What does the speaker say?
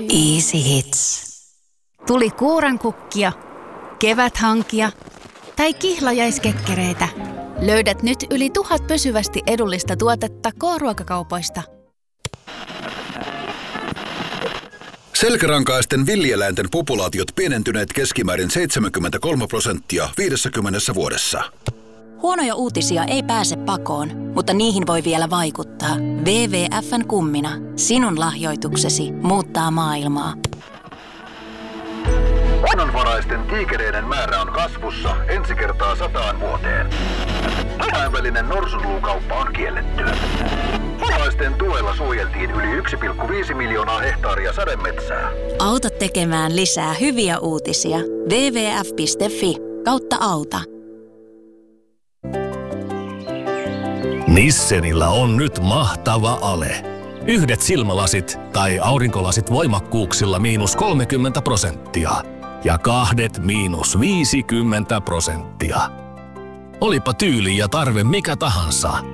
Easy Hits. Tuli kuurankukkia, keväthankia tai kihlajaiskekkereitä. Löydät nyt yli 1000 pysyvästi edullista tuotetta K-ruokakaupoista. Selkärankaisten villieläinten populaatiot pienentyneet keskimäärin 73% 50 vuodessa. Huonoja uutisia ei pääse pakoon, mutta niihin voi vielä vaikuttaa. WWF:n kummina. Sinun lahjoituksesi muuttaa maailmaa. Luonnonvaraisten tiikereiden määrä on kasvussa ensi kertaa 100 vuoteen. Kansainvälinen norsunluukauppa on kielletty. Suomalaisten tuella suojeltiin yli 1,5 miljoonaa hehtaaria sademetsää. Auta tekemään lisää hyviä uutisia. wwf.fi/auta. Nissenillä on nyt mahtava ale. Yhdet silmälasit tai aurinkolasit voimakkuuksilla -30% ja kahdet -50%. Olipa tyyli ja tarve mikä tahansa,